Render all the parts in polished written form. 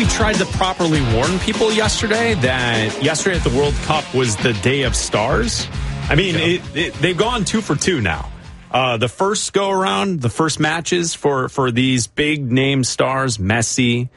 tried to properly warn people yesterday that yesterday at the World Cup was the day of stars. I mean, they've gone 2 for 2 now. The first go around, the first matches for these big name stars, Messi,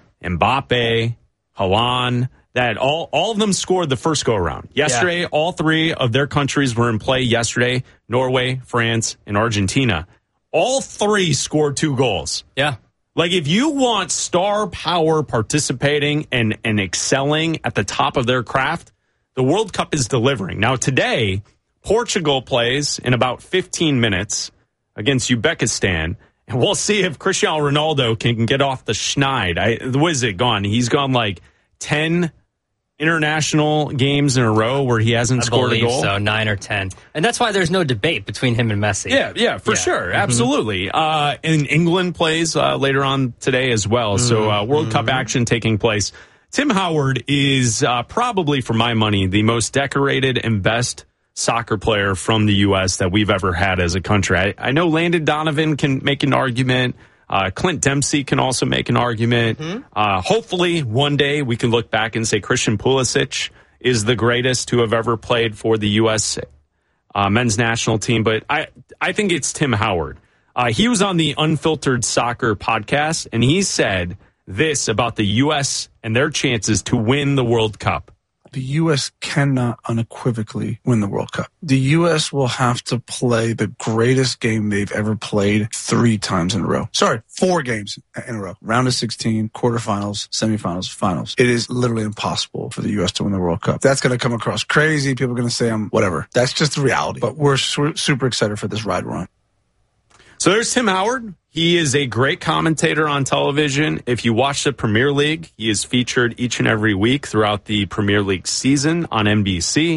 Mbappe, Haaland, that all of them scored the first go around. Yesterday, all 3 of their countries were in play yesterday, Norway, France, and Argentina. All 3 scored 2 goals. Yeah. Like, if you want star power participating and excelling at the top of their craft, the World Cup is delivering. Now, today, Portugal plays in about 15 minutes against Uzbekistan, and we'll see if Cristiano Ronaldo can get off the schneid. What is it gone? He's gone like 10 international games in a row where he hasn't scored a goal. So 9 or 10, and that's why there's no debate between him and Messi. Yeah, for sure, absolutely. And England plays later on today as well. So World Cup action taking place. Tim Howard is probably, for my money, the most decorated and best soccer player from the U.S. that we've ever had as a country. I know Landon Donovan can make an argument. Clint Dempsey can also make an argument. Hopefully, one day we can look back and say Christian Pulisic is the greatest to have ever played for the U.S. Men's national team. But I think it's Tim Howard. He was on the Unfiltered Soccer podcast, and he said this about the U.S. and their chances to win the World Cup. The U.S. cannot unequivocally win the World Cup. The U.S. will have to play the greatest game they've ever played 3 times in a row. 4 games in a row. Round of 16, quarterfinals, semifinals, finals. It is literally impossible for the U.S. to win the World Cup. That's going to come across crazy. People are going to say I'm whatever. That's just the reality. But we're super excited for this ride we're on. So there's Tim Howard. He is a great commentator on television. If you watch the Premier League, he is featured each and every week throughout the Premier League season on NBC.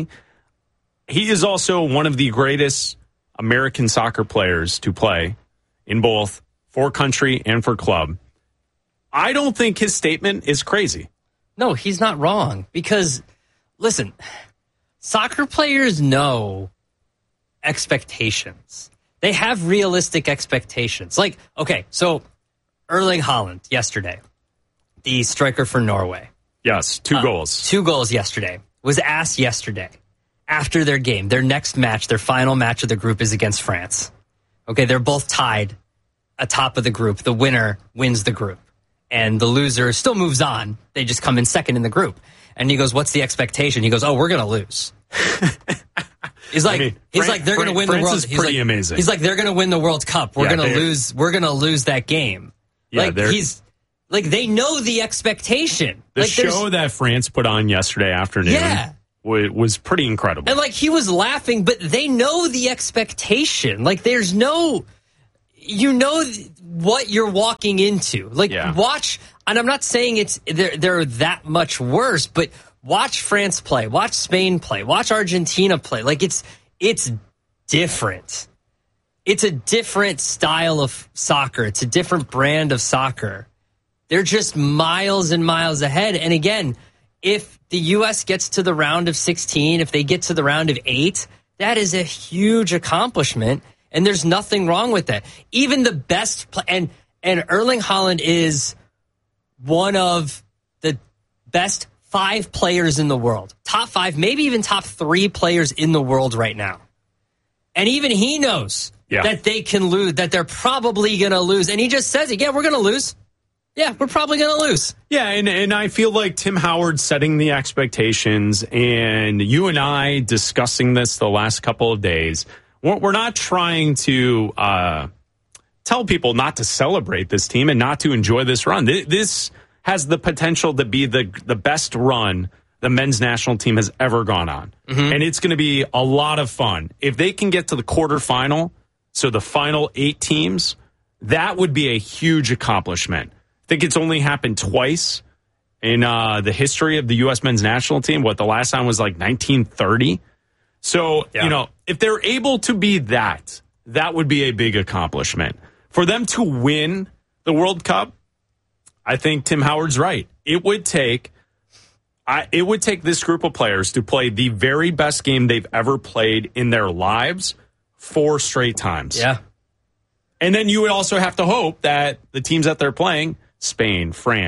He is also one of the greatest American soccer players to play in both for country and for club. I don't think his statement is crazy. No, he's not wrong. Because, listen, soccer players know expectations. They have realistic expectations. Like, okay, so Erling Haaland yesterday, the striker for Norway. Yes, 2 goals. 2 goals yesterday. Was asked yesterday after their game, their next match, their final match of the group is against France. Okay, they're both tied atop of the group. The winner wins the group. And the loser still moves on. They just come in second in the group. And he goes, what's the expectation? He goes, we're going to lose. He's like, they're going to win the World. He's pretty amazing. He's like, they're going to win the World Cup. We're going to lose. We're going to lose that game. Yeah, they know the expectation. The show that France put on yesterday afternoon was pretty incredible. And he was laughing, but they know the expectation. There's no, what you're walking into. Watch, and I'm not saying they're that much worse, but watch France play, watch Spain play, watch Argentina play. It's different. It's a different style of soccer. It's a different brand of soccer. They're just miles and miles ahead. And again, if the U.S. gets to the round of 16, if they get to the round of 8, that is a huge accomplishment. And there's nothing wrong with that. Even the best and Erling Haaland is one of the best 5 players in the world. Top 5, maybe even top 3 players in the world right now. And even he knows that they can lose, that they're probably going to lose. And he just says it. Yeah, we're going to lose. Yeah, we're probably going to lose. Yeah, and I feel like Tim Howard setting the expectations, and you and I discussing this the last couple of days. We're not trying to tell people not to celebrate this team and not to enjoy this run. This has the potential to be the best run the men's national team has ever gone on. And it's going to be a lot of fun. If they can get to the quarterfinal, so the final 8 teams, that would be a huge accomplishment. I think it's only happened twice in the history of the U.S. men's national team. The last time was 1930. So, if they're able to be that would be a big accomplishment. For them to win the World Cup, I think Tim Howard's right. It would take this group of players to play the very best game they've ever played in their lives 4 straight times. Yeah. And then you would also have to hope that the teams that they're playing, Spain, France,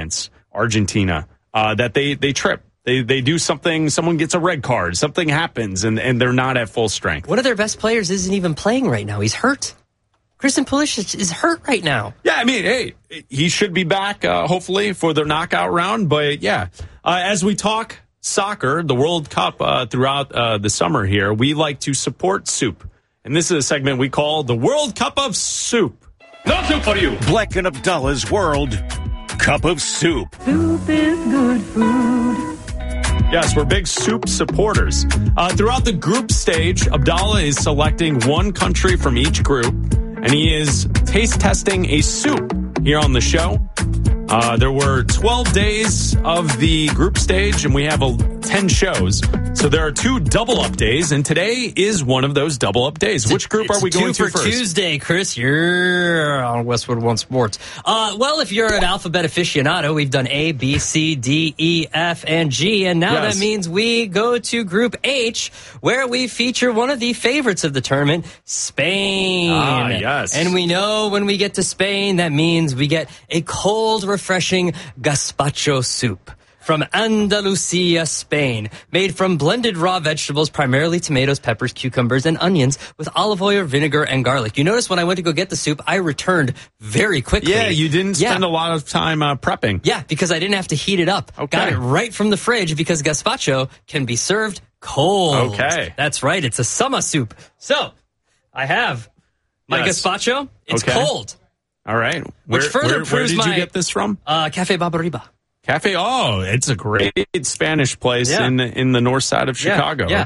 Argentina, that they trip. They do something, someone gets a red card, something happens, and they're not at full strength. One of their best players isn't even playing right now. He's hurt. Christian Pulisic is hurt right now. Yeah, I mean, hey, he should be back, hopefully, for their knockout round. But, yeah, as we talk soccer, the World Cup throughout the summer here, we like to support soup. And this is a segment we call the World Cup of Soup. No soup for you. Black and Abdallah's World Cup of Soup. Soup is good food. Yes, we're big soup supporters. Throughout the group stage, Abdallah is selecting one country from each group, and he is taste testing a soup here on the show. There were 12 days of the group stage, and we have 10 shows. So there are 2 double-up days, and today is one of those double-up days. Which group are we going to first? It's 2 for Tuesday, Chris. You're on Westwood One Sports. Well, if you're an alphabet aficionado, we've done A, B, C, D, E, F, and G, and now that means we go to Group H, where we feature one of the favorites of the tournament, Spain. Ah, yes. And we know when we get to Spain, that means we get a cold, refreshing gazpacho soup from Andalusia, Spain, made from blended raw vegetables, primarily tomatoes, peppers, cucumbers, and onions, with olive oil, vinegar, and garlic. You notice when I went to go get the soup, I returned very quickly. Yeah, you didn't spend a lot of time prepping. Yeah, because I didn't have to heat it up. Okay. Got it right from the fridge because gazpacho can be served cold. Okay. That's right. It's a summer soup. So, I have my gazpacho. It's cold. All right. Which further where did you get this from? Cafe Barbariba. Cafe. Oh, it's a great Spanish place in the north side of Chicago. Yeah.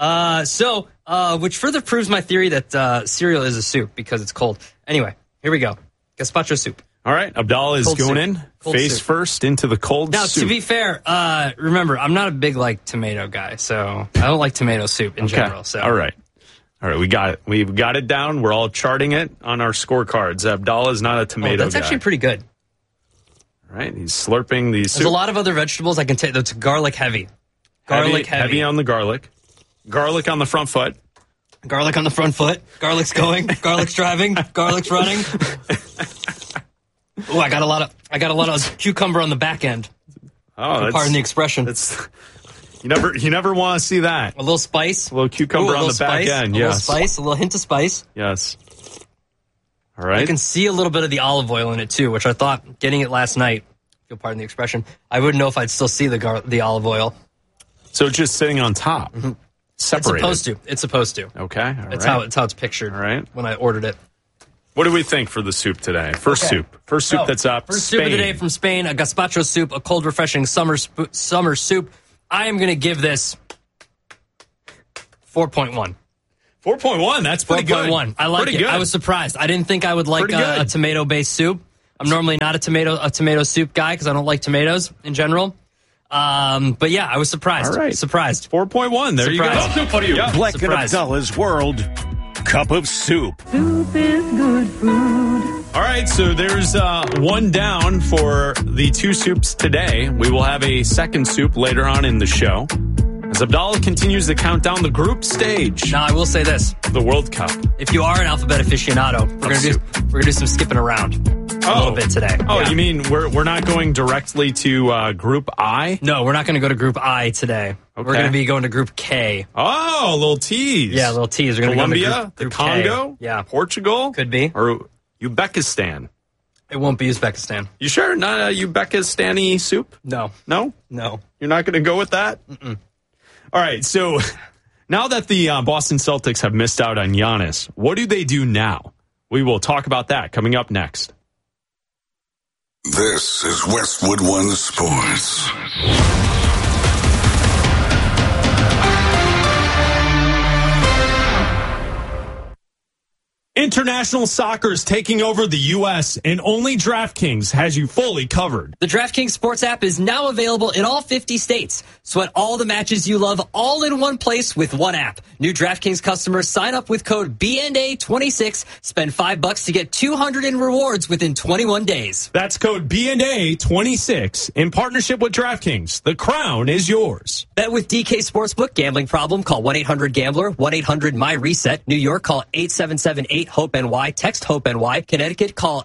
Okay. Which further proves my theory that cereal is a soup because it's cold. Anyway, here we go. Gazpacho soup. All right. Abdallah is going in face first into the cold now, soup. Now, to be fair, remember, I'm not a big tomato guy, so I don't like tomato soup in general. So All right, we got it. We've got it down. We're all charting it on our scorecards. Abdallah's not a tomato guy. That's actually pretty good. All right, he's slurping these. There's a lot of other vegetables I can take. That's garlic heavy. Heavy on the garlic. Garlic on the front foot. Garlic on the front foot. Garlic's going. Garlic's driving. Garlic's running. Oh, I got a lot of cucumber on the back end. Oh, pardon the expression. You never want to see that. A little spice. A little cucumber on the back end. A little spice. A little hint of spice. Yes. All right. I can see a little bit of the olive oil in it too, which I thought getting it last night. If you'll pardon the expression. I wouldn't know if I'd still see the olive oil. So it's just sitting on top, separated. It's supposed to. Okay. It's how it's pictured. All right. When I ordered it. What do we think for the soup today? First soup that's up. First Spain. soup of the day from Spain, a gazpacho soup, a cold, refreshing summer soup. I am going to give this 4.1. 4.1. That's pretty good. 4.1. I like it. Good. I was surprised. I didn't think I would like a tomato-based soup. I'm normally not a tomato soup guy because I don't like tomatoes in general. But yeah, I was surprised. All right. Surprised. 4.1. There you go. No soup for you. Yeah. Black and Abdallah's World Cup of Soup. Soup is good food. All right, so there's one down for the 2 soups today. We will have a second soup later on in the show as Abdallah continues to count down the group stage. Now, I will say this. The World Cup. If you are an alphabet aficionado, we're gonna do some skipping around a little bit today. Oh, yeah. You mean we're not going directly to Group I? No, we're not going to go to Group I today. Okay. We're going to be going to Group K. Oh, a little tease. Yeah, a little tease. We're going to be going to Group Congo? K. Yeah. Portugal? Could be. Or Uzbekistan? It won't be Uzbekistan. You sure? Not a Uzbekistan-y soup? No. No? No. You're not going to go with that? Mm-mm. All right, so now that the Boston Celtics have missed out on Giannis, what do they do now? We will talk about that coming up next. This is Westwood One Sports. International soccer is taking over the U.S., and only DraftKings has you fully covered. The DraftKings Sports app is now available in all 50 states. Sweat all the matches you love all in one place with one app. New DraftKings customers sign up with code BNA26, spend $5 to get $200 in rewards within 21 days. That's code BNA26 in partnership with DraftKings. The crown is yours. Bet with DK Sportsbook. Gambling problem? Call 1-800-GAMBLER, 1-800-MY-RESET. New York, call 877-8 HOPE-NY. Text HOPE-NY. Connecticut, call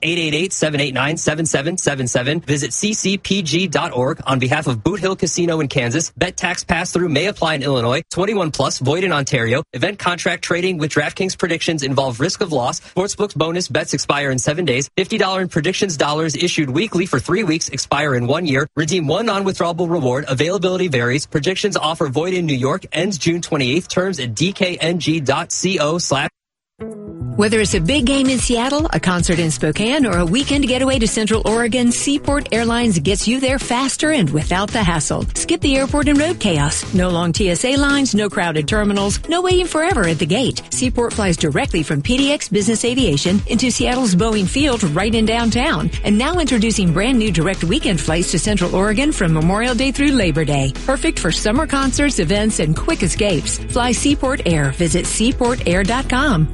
888-789-7777. Visit ccpg.org on behalf of Boot Hill Casino in Kansas. Bet tax pass-through may apply in Illinois. 21 plus, void in Ontario. Event contract trading with DraftKings predictions involve risk of loss. Sportsbook bonus bets expire in 7 days. $50 in predictions dollars issued weekly for 3 weeks, expire in 1 year. Redeem one non-withdrawable reward. Availability varies. Predictions offer void in New York. Ends June 28th. Terms at dkng.co/. Whether it's a big game in Seattle, a concert in Spokane, or a weekend getaway to Central Oregon, Seaport Airlines gets you there faster and without the hassle. Skip the airport and road chaos. No long TSA lines, no crowded terminals, no waiting forever at the gate. Seaport flies directly from PDX Business Aviation into Seattle's Boeing Field right in downtown. And now introducing brand new direct weekend flights to Central Oregon from Memorial Day through Labor Day. Perfect for summer concerts, events, and quick escapes. Fly Seaport Air. Visit seaportair.com.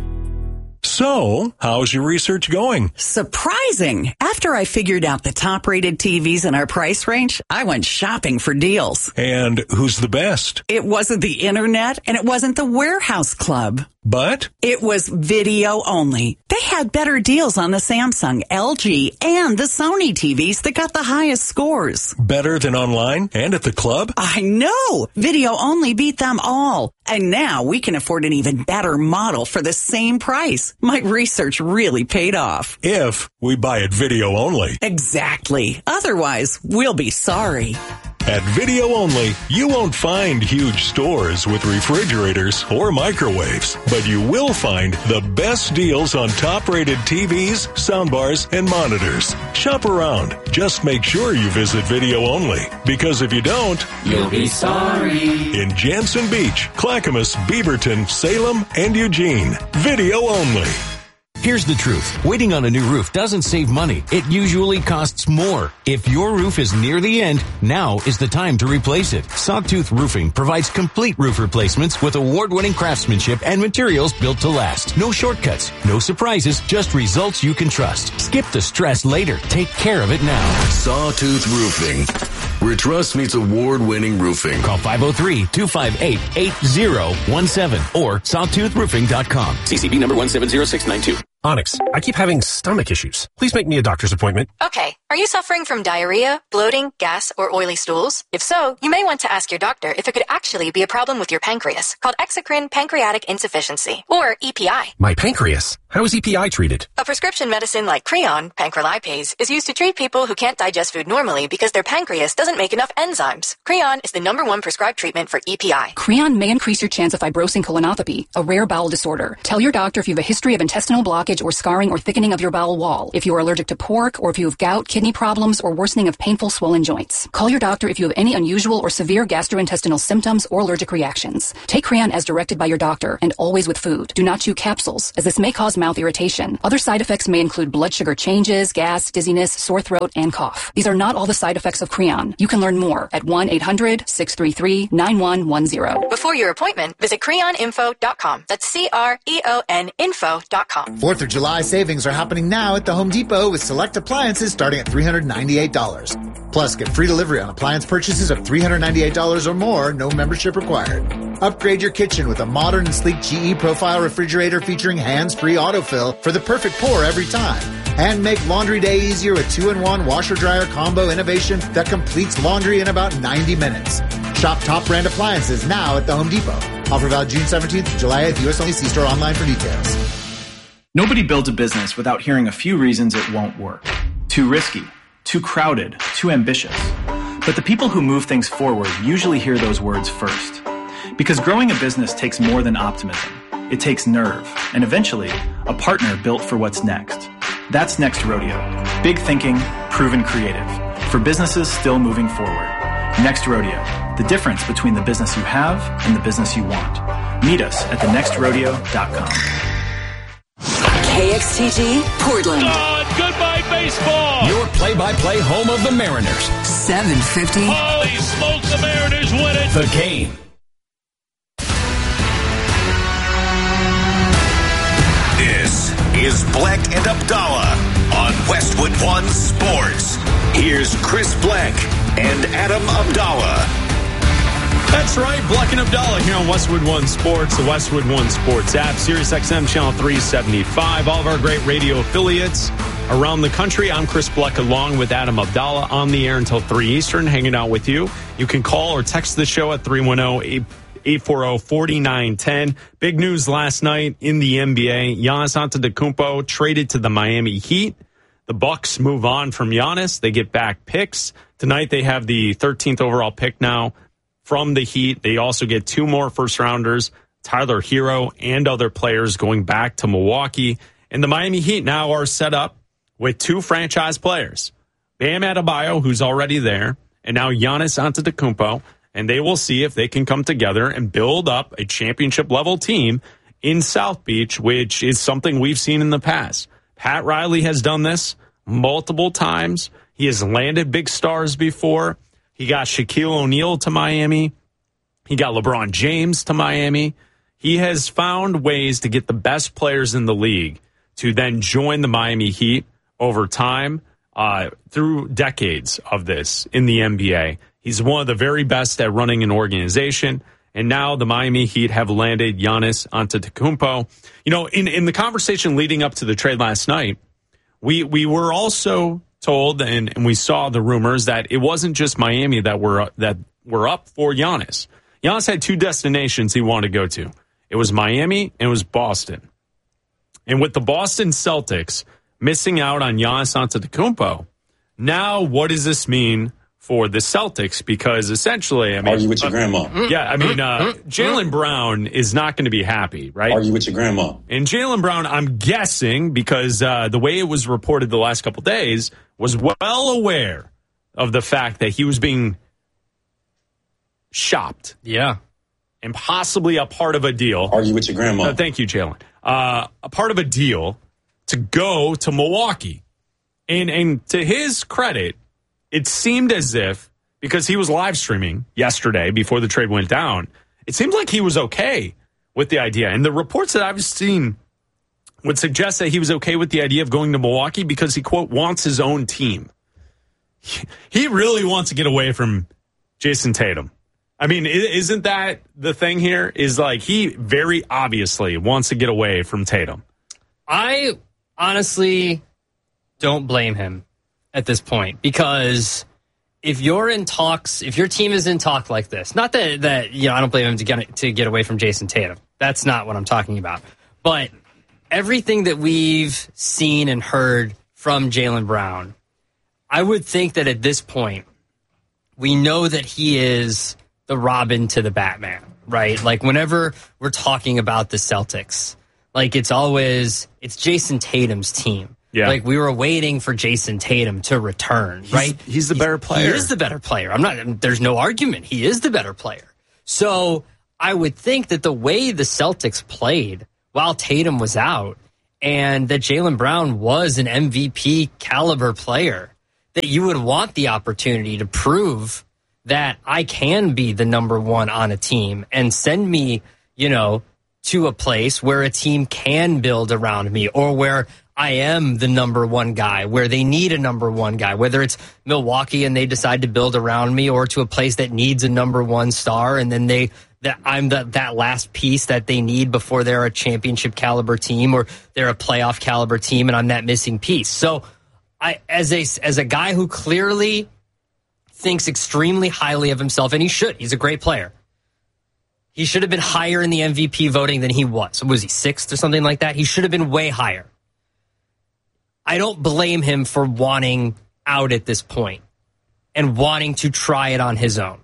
So, how's your research going? Surprising. After I figured out the top-rated TVs in our price range, I went shopping for deals. And who's the best? It wasn't the internet, and it wasn't the Warehouse Club. But? It was video only. They had better deals on the Samsung, LG, and the Sony TVs that got the highest scores. Better than online and at the club? I know! Video only beat them all. And now we can afford an even better model for the same price. My research really paid off. If we buy it video only. Exactly. Otherwise, we'll be sorry. At Video Only, you won't find huge stores with refrigerators or microwaves, but you will find the best deals on top-rated TVs, soundbars, and monitors. Shop around. Just make sure you visit Video Only, because if you don't, you'll be sorry. In Jansen Beach, Clackamas, Beaverton, Salem, and Eugene. Video Only. Here's the truth. Waiting on a new roof doesn't save money. It usually costs more. If your roof is near the end, now is the time to replace it. Sawtooth Roofing provides complete roof replacements with award-winning craftsmanship and materials built to last. No shortcuts, no surprises, just results you can trust. Skip the stress later. Take care of it now. Sawtooth Roofing, where trust meets award-winning roofing. Call 503-258-8017 or sawtoothroofing.com. CCB number 170692. Onyx, I keep having stomach issues. Please make me a doctor's appointment. Okay. Are you suffering from diarrhea, bloating, gas, or oily stools? If so, you may want to ask your doctor if it could actually be a problem with your pancreas, called exocrine pancreatic insufficiency, or EPI. My pancreas? How is EPI treated? A prescription medicine like Creon, pancrelipase, is used to treat people who can't digest food normally because their pancreas doesn't make enough enzymes. Creon is the #1 prescribed treatment for EPI. Creon may increase your chance of fibrosing colonopathy, a rare bowel disorder. Tell your doctor if you have a history of intestinal blockage or scarring or thickening of your bowel wall, if you are allergic to pork, or if you have gout, kidney problems, or worsening of painful swollen joints. Call your doctor if you have any unusual or severe gastrointestinal symptoms or allergic reactions. Take Creon as directed by your doctor, and always with food. Do not chew capsules, as this may cause mouth irritation. Other side effects may include blood sugar changes, gas, dizziness, sore throat, and cough. These are not all the side effects of Creon. You can learn more at 1-800-633-9110. Before your appointment, visit creoninfo.com. That's CREON info.com. 4th of July savings are happening now at the Home Depot with select appliances starting at $398. Plus, get free delivery on appliance purchases of $398 or more, no membership required. Upgrade your kitchen with a modern and sleek GE Profile refrigerator featuring hands-free autofill for the perfect pour every time. And make laundry day easier with 2-in-1 washer-dryer combo innovation that completes laundry in about 90 minutes. Shop top brand appliances now at the Home Depot. Offer valid June 17th to July 8th. U.S. only. See store online for details. Nobody builds a business without hearing a few reasons it won't work. Too risky, too crowded, too ambitious. But the people who move things forward usually hear those words first. Because growing a business takes more than optimism. It takes nerve, and eventually, a partner built for what's next. That's Next Rodeo. Big thinking, proven creative. For businesses still moving forward. Next Rodeo. The difference between the business you have and the business you want. Meet us at thenextrodeo.com. KXTG, Portland. Goodbye, baseball. Your play-by-play home of the Mariners. 750. Holy smokes, the Mariners win it. The Game. This is Black and Abdallah on Westwood One Sports. Here's Chris Black and Adam Abdallah. That's right, Bleck and Abdallah here on Westwood One Sports, the Westwood One Sports app, Sirius XM Channel 375, all of our great radio affiliates around the country. I'm Chris Bleck along with Adam Abdallah on the air until 3 Eastern, hanging out with you. You can call or text the show at 310-840-4910. Big news last night in the NBA. Giannis Antetokounmpo traded to the Miami Heat. The Bucks move on from Giannis. They get back picks. Tonight they have the 13th overall pick now from the Heat. They also get 2 more first-rounders, Tyler Hero and other players going back to Milwaukee. And the Miami Heat now are set up with 2 franchise players, Bam Adebayo, who's already there, and now Giannis Antetokounmpo. And they will see if they can come together and build up a championship-level team in South Beach, which is something we've seen in the past. Pat Riley has done this multiple times. He has landed big stars before. He got Shaquille O'Neal to Miami. He got LeBron James to Miami. He has found ways to get the best players in the league to then join the Miami Heat over time through decades of this in the NBA. He's one of the very best at running an organization. And now the Miami Heat have landed Giannis Antetokounmpo. You know, in the conversation leading up to the trade last night, we were also told, and we saw the rumors that it wasn't just Miami that were up for Giannis. Giannis had 2 destinations he wanted to go to. It was Miami and it was Boston. And with the Boston Celtics missing out on Giannis Antetokounmpo, now what does this mean for the Celtics? Because essentially, I mean, argue with your grandma. Yeah, I mean, Jaylen Brown is not going to be happy, right? Argue with your grandma. And Jaylen Brown, I'm guessing, because the way it was reported the last couple days, was well aware of the fact that he was being shopped. Yeah. And possibly a part of a deal. Argue with your grandma. Thank you, Jalen. A part of a deal to go to Milwaukee. And to his credit, it seemed as if, because he was live streaming yesterday before the trade went down, it seemed like he was okay with the idea. And the reports that I've seen would suggest that he was okay with the idea of going to Milwaukee because he, quote, wants his own team. He really wants to get away from Jason Tatum. I mean, isn't that the thing here? Is like he very obviously wants to get away from Tatum. I honestly don't blame him at this point, because if you're in talks, if your team is in talk like this, not that you know, I don't blame him to get away from Jason Tatum. That's not what I'm talking about. But everything that we've seen and heard from Jaylen Brown, I would think that at this point, we know that he is the Robin to the Batman, right? Like whenever we're talking about the Celtics, like it's Jason Tatum's team. Yeah. Like we were waiting for Jason Tatum to return, right? He's the better player. He is the better player. There's no argument. He is the better player. So I would think that the way the Celtics played while Tatum was out, and that Jaylen Brown was an MVP caliber player, that you would want the opportunity to prove that I can be the number one on a team and send me, you know, to a place where a team can build around me, or where I am the number one guy, where they need a number one guy, whether it's Milwaukee and they decide to build around me, or to a place that needs a number one star, and then I'm that last piece that they need before they're a championship caliber team or they're a playoff caliber team, and I'm that missing piece. So I, as a guy who clearly thinks extremely highly of himself, and he should, he's a great player. He should have been higher in the MVP voting than he was. Was he 6th or something like that? He should have been way higher. I don't blame him for wanting out at this point and wanting to try it on his own.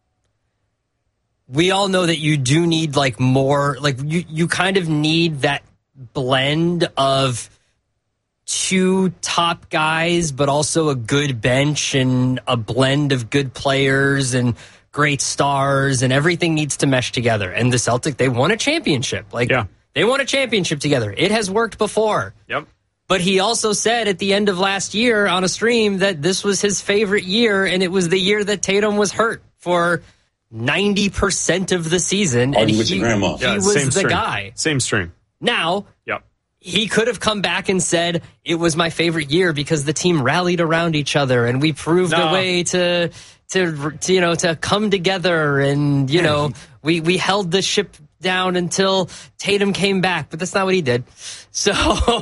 We all know that you do need like more, like you kind of need that blend of 2 top guys, but also a good bench and a blend of good players and great stars, and everything needs to mesh together. And the Celtics, they won a championship. They won a championship together. It has worked before. Yep. But he also said at the end of last year on a stream that this was his favorite year, and it was the year that Tatum was hurt for 90% of the season. And with your grandma. He was the guy. Same stream. Now, yep. He could have come back and said it was my favorite year because the team rallied around each other and we proved a way to to come together, and we held the ship down until Tatum came back, but that's not what he did. So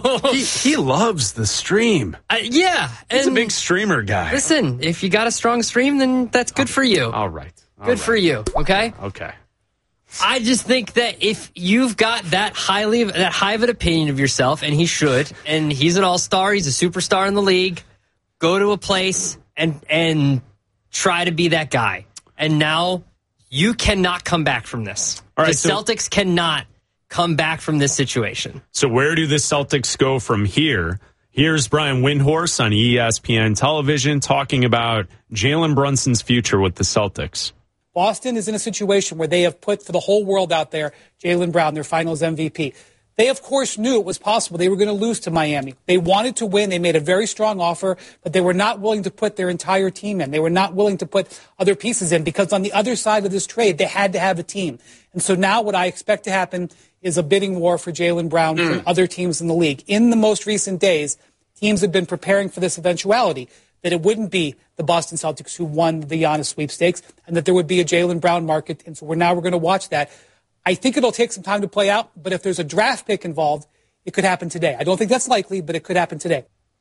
he loves the stream. Yeah, he's a big streamer guy. Listen, if you got a strong stream, then that's good for you. All right, good for you. Okay. Okay. I just think that if you've got that high of an opinion of yourself, and he should, and he's an all-star, he's a superstar in the league, go to a place and try to be that guy. And now you cannot come back from this. All right, the Celtics cannot come back from this situation. So where do the Celtics go from here? Here's Brian Windhorst on ESPN television talking about Jalen Brunson's future with the Celtics. Boston is in a situation where they have put for the whole world out there Jaylen Brown, their finals MVP. They, of course, knew it was possible they were going to lose to Miami. They wanted to win. They made a very strong offer, but they were not willing to put their entire team in. They were not willing to put other pieces in because on the other side of this trade, they had to have a team. And so now what I expect to happen is a bidding war for Jaylen Brown from other teams in the league. In the most recent days, teams have been preparing for this eventuality, that it wouldn't be the Boston Celtics who won the Giannis sweepstakes and that there would be a Jaylen Brown market. And so we're going to watch that. I think it'll take some time to play out, but if there's a draft pick involved, it could happen today. I don't think that's likely, but it could happen today.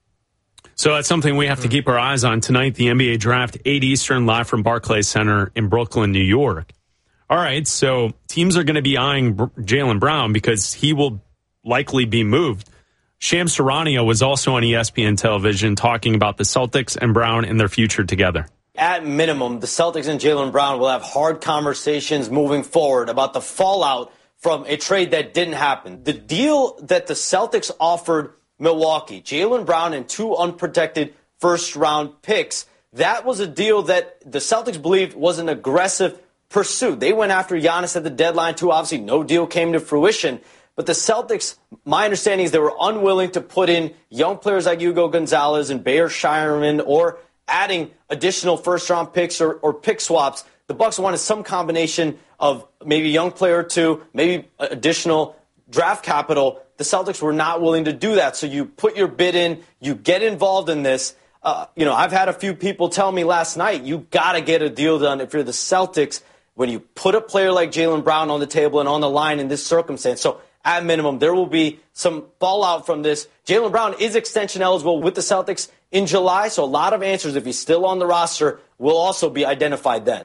So that's something we have to keep our eyes on tonight. The NBA Draft, 8 Eastern, live from Barclays Center in Brooklyn, New York. All right, so teams are going to be eyeing Jaylen Brown because he will likely be moved. Shams Charania was also on ESPN television talking about the Celtics and Brown and their future together. At minimum, the Celtics and Jaylen Brown will have hard conversations moving forward about the fallout from a trade that didn't happen. The deal that the Celtics offered Milwaukee, Jaylen Brown and 2 unprotected first-round picks, that was a deal that the Celtics believed was an aggressive pursuit. They went after Giannis at the deadline, too. Obviously, no deal came to fruition. But the Celtics, my understanding is they were unwilling to put in young players like Hugo Gonzalez and Bayer Shireman or adding additional first-round picks or pick swaps. The Bucks wanted some combination of maybe a young player or two, maybe additional draft capital. The Celtics were not willing to do that. So you put your bid in, you get involved in this. I've had a few people tell me last night, you got to get a deal done if you're the Celtics when you put a player like Jaylen Brown on the table and on the line in this circumstance. So at minimum, there will be some fallout from this. Jaylen Brown is extension eligible with the Celtics in July, so a lot of answers, if he's still on the roster, will also be identified then.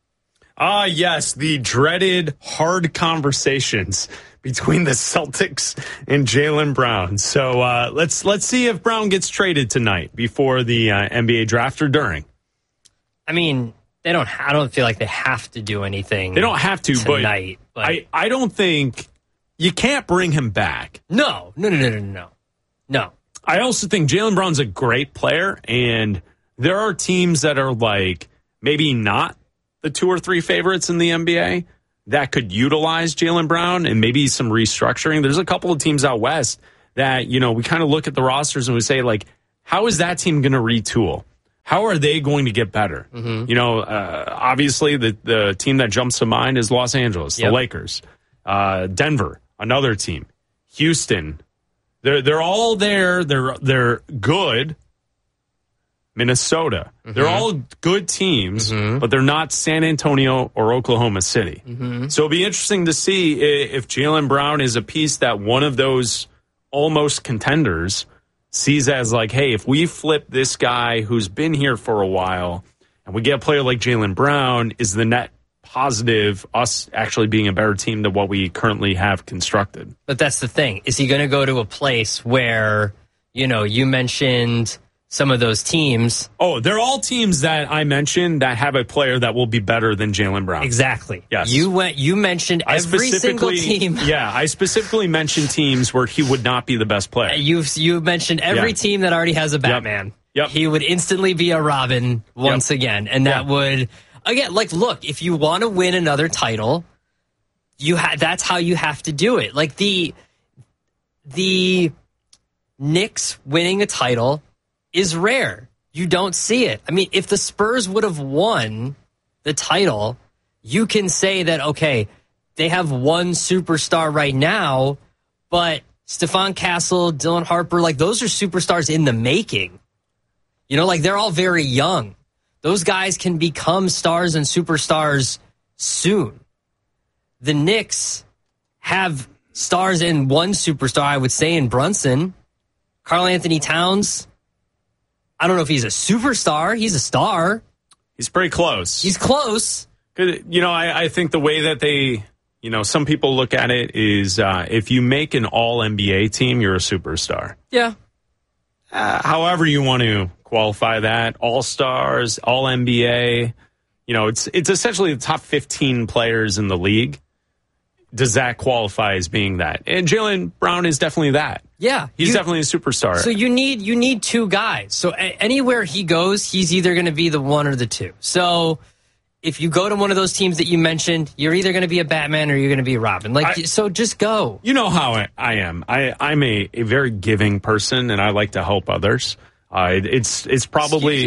Yes, the dreaded hard conversations between the Celtics and Jaylen Brown. So let's see if Brown gets traded tonight before the NBA draft or during. I mean, I don't feel like they have to do anything. They don't have to tonight. But I don't think you can't bring him back. No. I also think Jaylen Brown's a great player, and there are teams that are like maybe not the 2 or 3 favorites in the NBA that could utilize Jaylen Brown and maybe some restructuring. There's a couple of teams out west that, we kind of look at the rosters and we say, like, how is that team going to retool? How are they going to get better? Mm-hmm. Obviously the team that jumps to mind is Los Angeles, the Lakers, Denver, another team, Houston. They're all there. They're good. Minnesota. Mm-hmm. They're all good teams, but they're not San Antonio or Oklahoma City. Mm-hmm. So it'll be interesting to see if Jaylen Brown is a piece that one of those almost contenders sees as like, hey, if we flip this guy who's been here for a while and we get a player like Jaylen Brown, is the net positive us actually being a better team than what we currently have constructed? But that's the thing. Is he going to go to a place where, you mentioned some of those teams? Oh, they're all teams that I mentioned that have a player that will be better than Jaylen Brown. Exactly. Yes. You mentioned every single team. Yeah, I specifically mentioned teams where he would not be the best player. You mentioned every team that already has a Batman. Yep. He would instantly be a Robin once again. And that would, again, look, if you want to win another title, that's how you have to do it. Like the Knicks winning a title is rare. You don't see it. I mean, if the Spurs would have won the title, you can say that, okay, they have one superstar right now, but Stephon Castle, Dylan Harper, those are superstars in the making. They're all very young. Those guys can become stars and superstars soon. The Knicks have stars and one superstar, I would say, in Brunson. Karl Anthony Towns, I don't know if he's a superstar. He's a star. He's pretty close. He's close. I think the way that they, some people look at it is if you make an all-NBA team, you're a superstar. Yeah. However you want to qualify that, all-stars, all-NBA, it's essentially the top 15 players in the league. Does that qualify as being that? And Jaylen Brown is definitely that. Yeah. He's definitely a superstar. So you need two guys. So anywhere he goes, he's either going to be the one or the two. So if you go to one of those teams that you mentioned, you're either going to be a Batman or you're going to be a Robin. So just go. You know how I am. I'm a very giving person, and I like to help others. It's probably,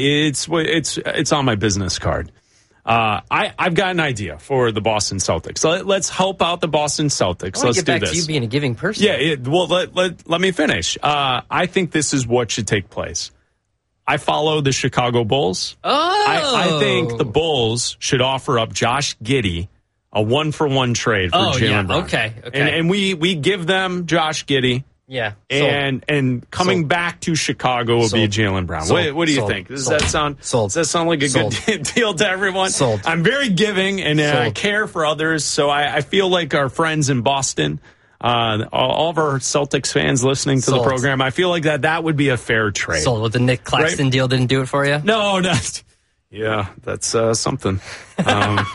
it's on my business card. I've got an idea for the Boston Celtics. Let's help out the Boston Celtics. Let's get back do this. To you being a giving person. Yeah. Let me finish. I think this is what should take place. I follow the Chicago Bulls. Oh. I think the Bulls should offer up Josh Giddey a 1-for-1 trade for Jaylen Brown. Okay. And we give them Josh Giddey. Yeah. And coming back to Chicago will be Jaylen Brown. What do you think? Does that sound like a good deal to everyone? Sold. I'm very giving and I care for others, so I feel like our friends in Boston, all of our Celtics fans listening to the program, I feel like that would be a fair trade. Sold. With the Nick Claxton deal didn't do it for you? No. Yeah, that's something. What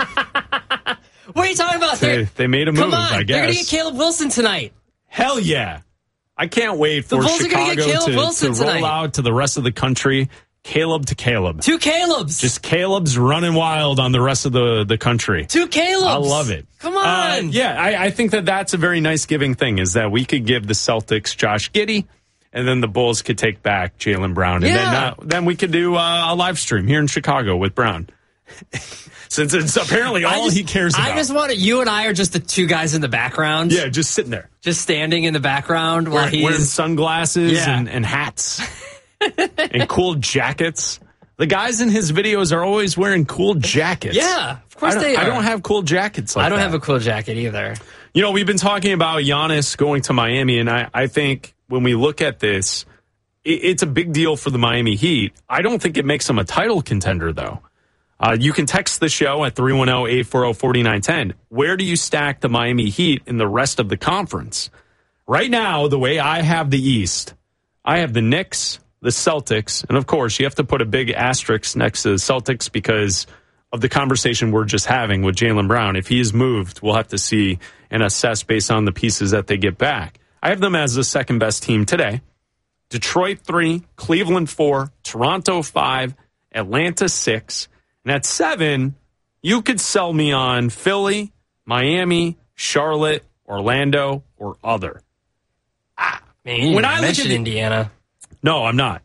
are you talking about? They made a move, Come on, I guess. They're going to get Caleb Wilson tonight. Hell yeah. I can't wait for Chicago to roll out to the rest of the country. Caleb to Caleb. Two Calebs. Just Caleb's running wild on the rest of the country. Two Calebs. I love it. Come on. I think that's a very nice giving thing, is that we could give the Celtics Josh Giddey, and then the Bulls could take back Jaylen Brown. And then we could do a live stream here in Chicago with Brown. Since it's apparently all he cares about. I just want you and I are just the two guys in the background. Yeah, just sitting there. Just standing in the background while he's wearing sunglasses and hats and cool jackets. The guys in his videos are always wearing cool jackets. Yeah, of course they are. I don't have cool jackets like that. I don't have a cool jacket either. We've been talking about Giannis going to Miami, and I think when we look at this, it's a big deal for the Miami Heat. I don't think it makes them a title contender, though. You can text the show at 310-840-4910. Where do you stack the Miami Heat in the rest of the conference? Right now, the way I have the East, I have the Knicks, the Celtics, and of course, you have to put a big asterisk next to the Celtics because of the conversation we're just having with Jaylen Brown. If he is moved, we'll have to see and assess based on the pieces that they get back. I have them as the second best team today. Detroit 3, Cleveland 4, Toronto 5, Atlanta 6. And at 7, you could sell me on Philly, Miami, Charlotte, Orlando, or other. Man, you mentioned Indiana. No, I'm not.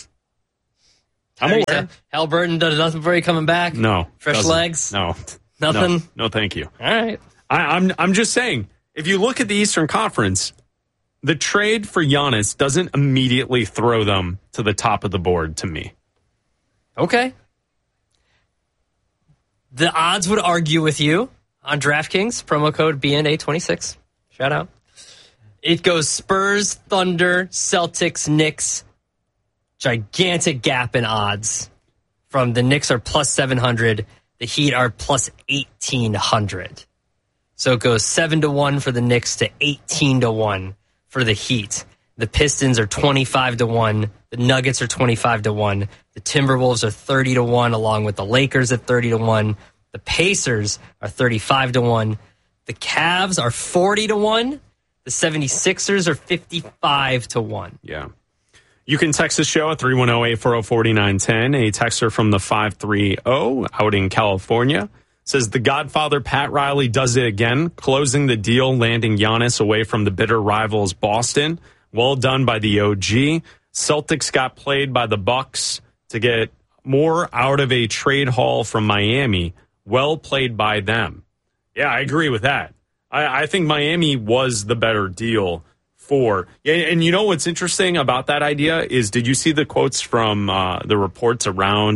I'm aware. Halliburton does nothing for you coming back? No. Fresh legs? No. Nothing? No, thank you. All right. I'm just saying, if you look at the Eastern Conference, the trade for Giannis doesn't immediately throw them to the top of the board to me. Okay. The odds would argue with you on DraftKings, promo code BNA26. Shout out. It goes Spurs, Thunder, Celtics, Knicks. Gigantic gap in odds. From the Knicks are plus 700. The Heat are plus 1,800. So it goes 7-1 for the Knicks to 18-1 for the Heat. The Pistons are 25-1. The Nuggets are 25-1. The Timberwolves are 30-1, along with the Lakers at 30-1. The Pacers are 35-1. The Cavs are 40-1. The 76ers are 55-1. Yeah. You can text the show at 310-840-4910. A texter from the 530 out in California says the Godfather Pat Riley does it again, closing the deal, landing Giannis away from the bitter rivals Boston. Well done by the OG. Celtics got played by the Bucks to get more out of a trade haul from Miami. Well played by them. Yeah, I agree with that. I think Miami was the better deal for. And you know what's interesting about that idea is, did you see the quotes from the reports around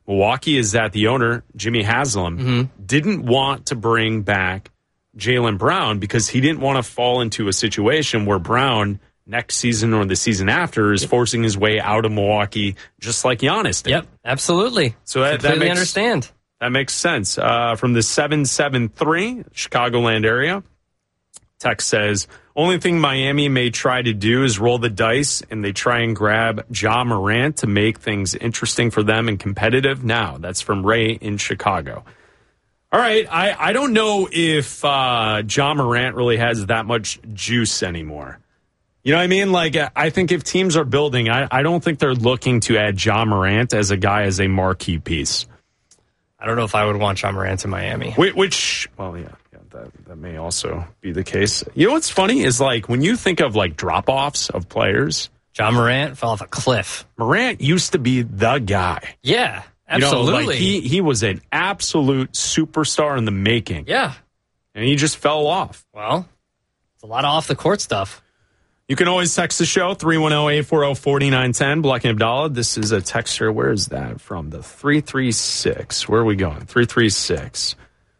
Milwaukee is that the owner, Jimmy Haslam, didn't want to bring back Jaylen Brown because he didn't want to fall into a situation where Brown next season or the season after is forcing his way out of Milwaukee, just like Giannis did. Yep, absolutely. So that completely makes, understand. That makes sense. From the 773 Chicagoland area, text says, only thing Miami may try to do is roll the dice and they try and grab Ja Morant to make things interesting for them and competitive. Now, that's from Ray in Chicago. All right, I don't know if Ja Morant really has that much juice anymore. You know what I mean? Like, I think if teams are building, I don't think they're looking to add Ja Morant as a guy as a marquee piece. I don't know if I would want Ja Morant in Miami. Which well, yeah, that may also be the case. You know what's funny is, like, when you think of, like, drop-offs of players. Ja Morant fell off a cliff. Morant used to be the guy. Yeah, absolutely. You know, like he was an absolute superstar in the making. Yeah. And he just fell off. Well, it's a lot of off-the-court stuff. You can always text the show, 310-840-4910. Black and Abdallah. This is a texter. Where is that from? The 336. Where are we going? 336.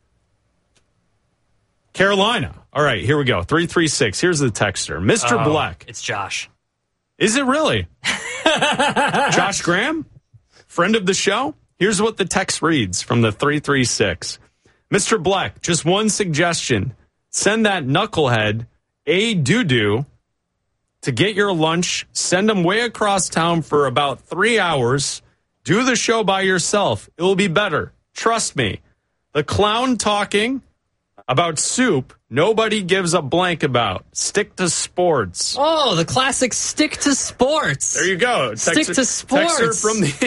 Carolina. All right, here we go. 336. Here's the texter. Mr. Black. It's Josh. Is it really? Josh Graham? Friend of the show? Here's what the text reads from the 336. Mr. Black, just one suggestion. Send that knucklehead, A. Doo-Doo, to get your lunch, send him way across town for about 3 hours. Do the show by yourself. It will be better. Trust me. The clown talking about soup, nobody gives a blank about. Stick to sports. Oh, the classic stick to sports. There you go. Stick to sports. Texter from the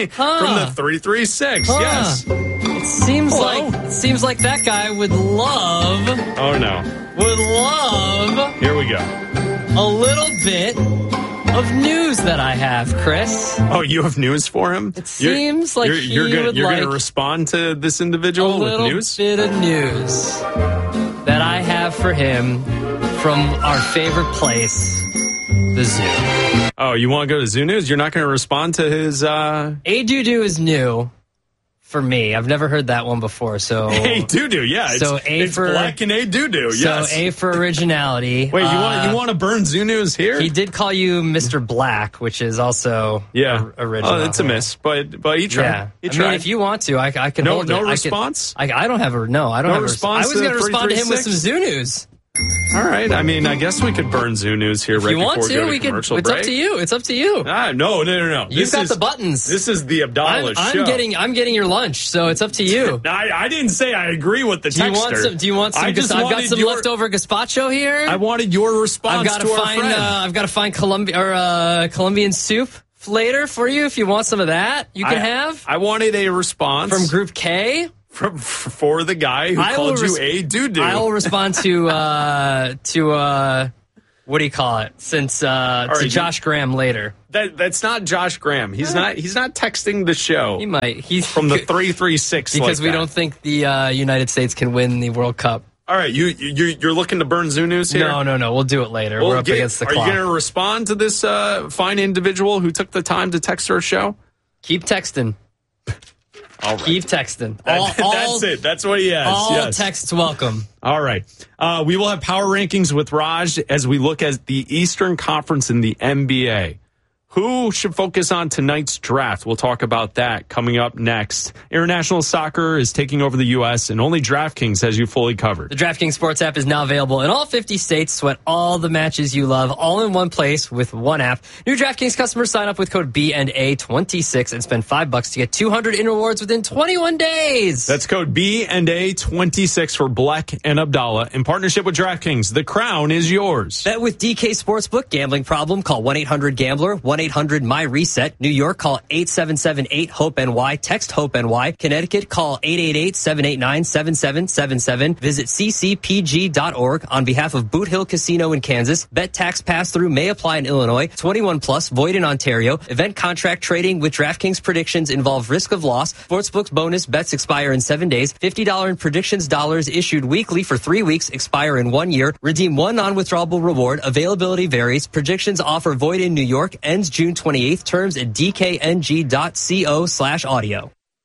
336. Yes. It seems like that guy would love. Oh no. Would love. Here we go. A little bit of news that I have, Chris. Oh, you have news for him? It seems like you're going to respond to this individual with news? A little bit of news that I have for him from our favorite place, the zoo. Oh, you want to go to Zoo News? You're not going to respond to his... A Doo-Doo is new. For me, I've never heard that one before. So A Doo-Doo, yeah. So it's Black and A Doo-Doo, yes. So A for originality. Wait, you want to burn Zoo News here? He did call you Mr. Black, which is also original. Oh, it's a miss, but he tried. Yeah. He tried. I mean, if you want to, I can hold it. No response? I don't have a response. I was going to respond to him with some Zoo News. All right. I mean, I guess we could burn Zoo News here right before we go to commercial break. It's up to you. It's up to you. No. You've got the buttons. This is the Abdallah show. I'm getting your lunch, so it's up to you. I didn't say I agree with the texter. Do you want some? I've got some leftover gazpacho here. I wanted your response to our friend. I've got to find Colombian soup later for you. If you want some of that, you can have. I wanted a response from Group K. For the guy who called you A Doo-Doo. I will respond to what do you call it? To Josh Graham later. That's not Josh Graham. He's not texting the show. He might. He's from the 336 because we don't think the United States can win the World Cup. All right, you're looking to burn Zoo News here? No. We'll do it later. We're up against the clock. Are you going to respond to this fine individual who took the time to text our show? Keep texting. All right. Keep texting. That's it. That's what he has. All texts welcome. All right. We will have power rankings with Raj as we look at the Eastern Conference in the NBA. Who should focus on tonight's draft? We'll talk about that coming up next. International soccer is taking over the U.S., and only DraftKings has you fully covered. The DraftKings Sports app is now available in all 50 states. Sweat all the matches you love, all in one place with one app. New DraftKings customers sign up with code BNA26 and spend $5 to get $200 in rewards within 21 days. That's code BNA26 for Black and Abdallah. In partnership with DraftKings, the crown is yours. Bet with DK Sportsbook. Gambling problem? Call 1-800-GAMBLER. 1-800-MY-RESET. New York, call 877-8-HOPE-NY. Text HOPE-NY. Connecticut, call 888-789-7777. Visit ccpg.org. On behalf of Boot Hill Casino in Kansas, bet tax pass-through may apply in Illinois. 21 plus, void in Ontario. Event contract trading with DraftKings predictions involve risk of loss. Sportsbook's bonus bets expire in 7 days. $50 in predictions dollars issued weekly for 3 weeks, expire in 1 year. Redeem one non-withdrawable reward. Availability varies. Predictions offer void in New York. Ends June 28th. Terms at dkng.co/audio.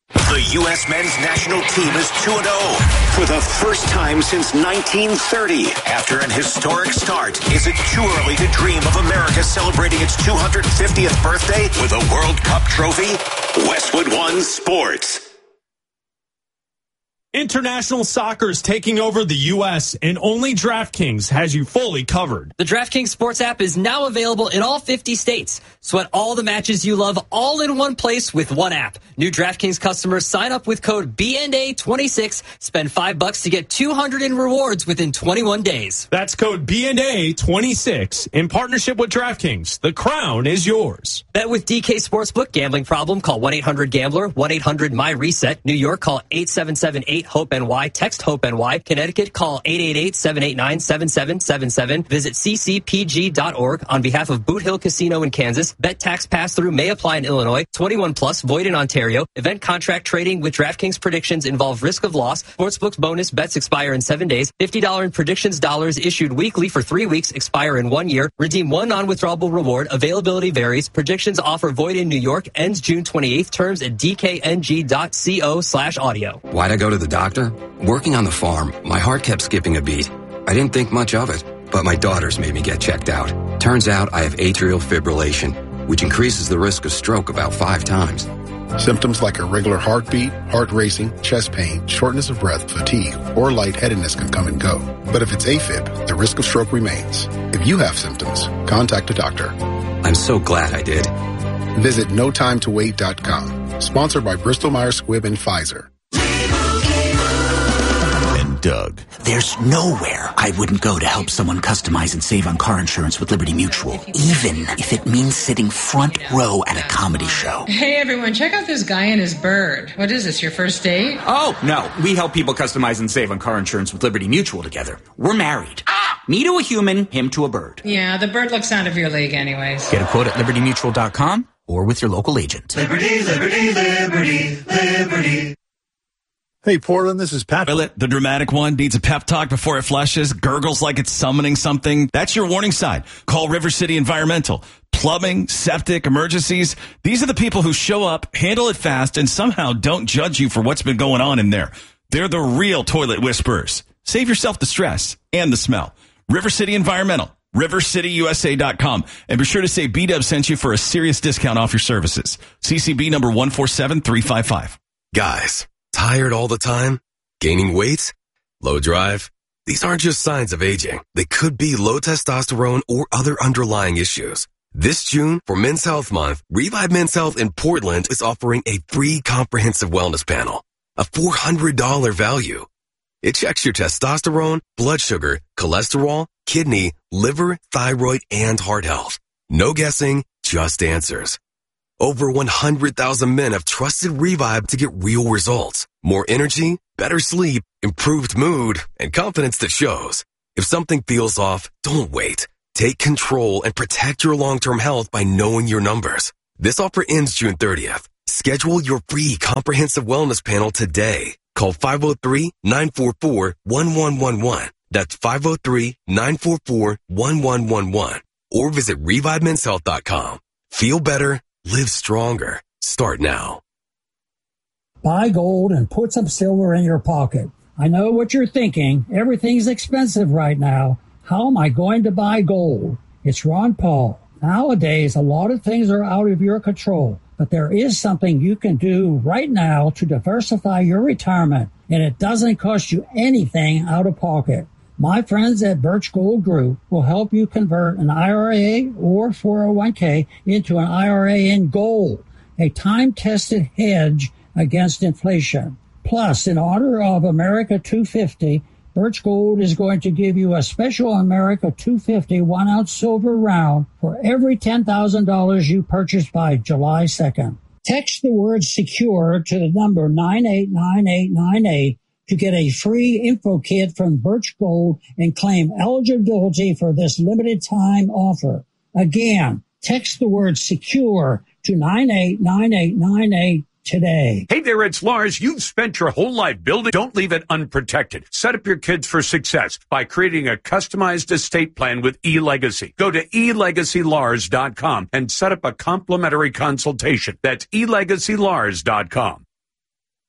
The U.S. men's national team is 2-0 for the first time since 1930. After an historic start, is it too early to dream of America celebrating its 250th birthday with a World Cup trophy? Westwood One Sports. International soccer is taking over the U.S., and only DraftKings has you fully covered. The DraftKings Sports app is now available in all 50 states. Sweat all the matches you love all in one place with one app. New DraftKings customers sign up with code BNA26, spend $5 to get $200 in rewards within 21 days. That's code BNA26 in partnership with DraftKings. The crown is yours. Bet with DK Sportsbook. Gambling problem? Call 1-800-GAMBLER, 1-800-MY-RESET. New York, call 877-8-HOPE-NY. Text HOPE-NY. Connecticut, call 888-789-7777. Visit ccpg.org. On behalf of Boot Hill Casino in Kansas, bet tax pass-through may apply in Illinois. 21 plus, void in Ontario. Event contract trading with DraftKings predictions involve risk of loss. Sportsbook's bonus bets expire in 7 days. $50 in predictions dollars issued weekly for 3 weeks, expire in 1 year. Redeem one non-withdrawable reward. Availability varies. Predictions offer void in New York. Ends June 28th. Terms at dkng.co/audio. Why'd I go to the doctor? Working on the farm, my heart kept skipping a beat. I didn't think much of it, but my daughters made me get checked out. Turns out I have atrial fibrillation, which increases the risk of stroke about 5 times. Symptoms like irregular heartbeat, heart racing, chest pain, shortness of breath, fatigue, or lightheadedness can come and go. But if it's AFib, the risk of stroke remains. If you have symptoms, contact a doctor. I'm so glad I did. Visit NoTimeToWait.com. Sponsored by Bristol-Myers Squibb and Pfizer. Doug. There's nowhere I wouldn't go to help someone customize and save on car insurance with Liberty Mutual, even if it means sitting front row at a comedy show. Hey everyone, check out this guy and his bird. What is this, your first date? Oh, no. We help people customize and save on car insurance with Liberty Mutual together. We're married. Me to a human, him to a bird. Yeah, the bird looks out of your league anyways. Get a quote at LibertyMutual.com or with your local agent. Liberty, liberty, liberty, liberty. Hey, Portland, this is Pat. The dramatic one needs a pep talk before it flushes, gurgles like it's summoning something. That's your warning sign. Call River City Environmental. Plumbing, septic, emergencies. These are the people who show up, handle it fast, and somehow don't judge you for what's been going on in there. They're the real toilet whisperers. Save yourself the stress and the smell. River City Environmental. RiverCityUSA.com. And be sure to say B-Dub sent you for a serious discount off your services. CCB number 147355. Guys. Tired all the time? Gaining weight? Low drive? These aren't just signs of aging. They could be low testosterone or other underlying issues. This June, for Men's Health Month, Revive Men's Health in Portland is offering a free comprehensive wellness panel, a $400 value. It checks your testosterone, blood sugar, cholesterol, kidney, liver, thyroid, and heart health. No guessing, just answers. Over 100,000 men have trusted Revive to get real results. More energy, better sleep, improved mood, and confidence that shows. If something feels off, don't wait. Take control and protect your long-term health by knowing your numbers. This offer ends June 30th. Schedule your free comprehensive wellness panel today. Call 503-944-1111. That's 503-944-1111. Or visit ReviveMen'sHealth.com. Feel better. Live stronger. Start now. Buy gold and put some silver in your pocket. I know what you're thinking. Everything's expensive right now. How am I going to buy gold? It's Ron Paul. Nowadays, a lot of things are out of your control, but there is something you can do right now to diversify your retirement, and it doesn't cost you anything out of pocket. My friends at Birch Gold Group will help you convert an IRA or 401k into an IRA in gold, a time-tested hedge against inflation. Plus, in honor of America 250, Birch Gold is going to give you a special America 250 1-ounce silver round for every $10,000 you purchase by July 2nd. Text the word SECURE to the number 989898 to get a free info kit from Birch Gold and claim eligibility for this limited time offer. Again, text the word SECURE to 989898 today. Hey there, it's Lars. You've spent your whole life building. Don't leave it unprotected. Set up your kids for success by creating a customized estate plan with eLegacy. Go to elegacylars.com and set up a complimentary consultation. That's elegacylars.com.